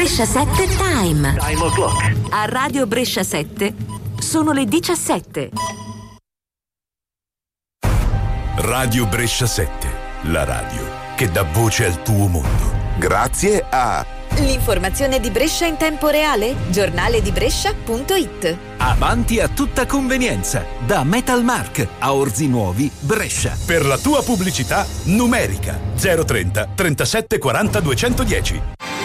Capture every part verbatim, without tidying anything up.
Brescia sette Time. Time o'clock. A Radio Brescia sette sono le diciassette. Radio Brescia sette, la radio che dà voce al tuo mondo. Grazie a l'informazione di Brescia in tempo reale, giornale di Brescia punto it. Avanti a tutta convenienza, da Metalmark a Orzi Nuovi, Brescia. Per la tua pubblicità numerica zero trenta trentasette quaranta duecentodieci.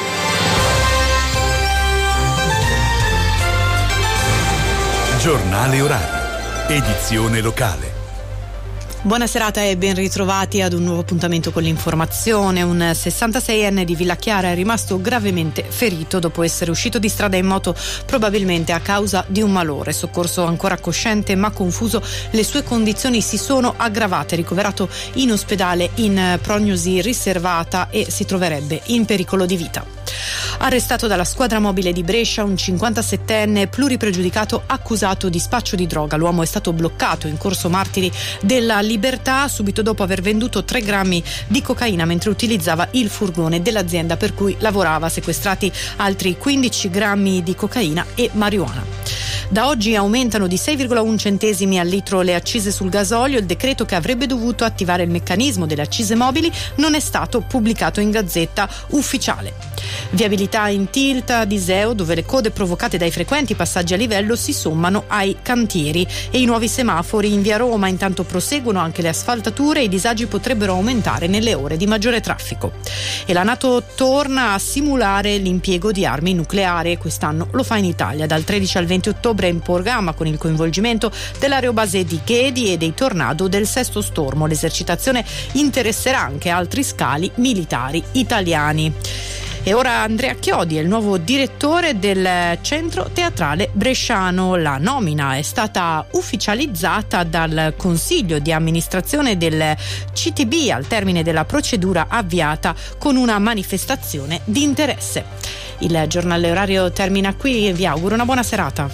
Giornale orario, edizione locale. Buona serata e ben ritrovati ad un nuovo appuntamento con l'informazione. Un sessantaseienne di Villa Chiara è rimasto gravemente ferito dopo essere uscito di strada in moto, probabilmente a causa di un malore. Soccorso ancora cosciente ma confuso, le sue condizioni si sono aggravate. Ricoverato in ospedale in prognosi riservata e si troverebbe in pericolo di vita. Arrestato dalla squadra mobile di Brescia un cinquantasettenne pluripregiudicato accusato di spaccio di droga. L'uomo è stato bloccato in corso Martiri della Libertà subito dopo aver venduto tre grammi di cocaina mentre utilizzava il furgone dell'azienda per cui lavorava. Sequestrati altri quindici grammi di cocaina e marijuana. Da oggi aumentano di sei virgola uno centesimi al litro le accise sul gasolio. Il decreto che avrebbe dovuto attivare il meccanismo delle accise mobili non è stato pubblicato in Gazzetta Ufficiale. Viabilità in tilt ad Iseo, dove le code provocate dai frequenti passaggi a livello si sommano ai cantieri, e i nuovi semafori in via Roma. Intanto proseguono anche le asfaltature e i disagi potrebbero aumentare nelle ore di maggiore traffico. E la NATO torna a simulare l'impiego di armi nucleari, quest'anno lo fa in Italia. Dal tredici al venti ottobre è in programma con il coinvolgimento dell'aerobase di Chiedi e dei Tornado del Sesto Stormo. L'esercitazione interesserà anche altri scali militari italiani. E ora Andrea Chiodi è il nuovo direttore del Centro Teatrale Bresciano. La nomina è stata ufficializzata dal Consiglio di amministrazione del C T B al termine della procedura avviata con una manifestazione di interesse. Il giornale orario termina qui e vi auguro una buona serata.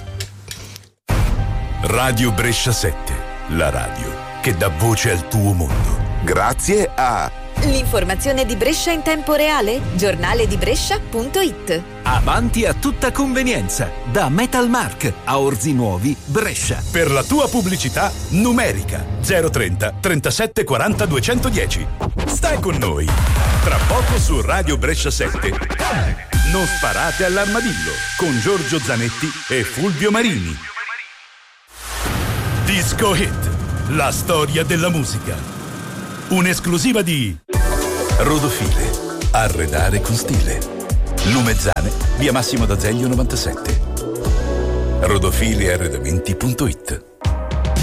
Radio Brescia sette, la radio che dà voce al tuo mondo. Grazie a l'informazione di Brescia in tempo reale, giornale di Brescia punto it. Avanti a tutta convenienza, da Metalmark a Orzi Nuovi, Brescia. Per la tua pubblicità numerica zero trenta trentasette quaranta duecentodieci. Stai con noi. Tra poco su Radio Brescia sette. Non sparate all'armadillo con Giorgio Zanetti e Fulvio Marini. Disco Hit, la storia della musica. Un'esclusiva di Rodofile, arredare con stile. Lumezzane, via Massimo d'Azeglio novantasette. rodofile arredamenti punto it.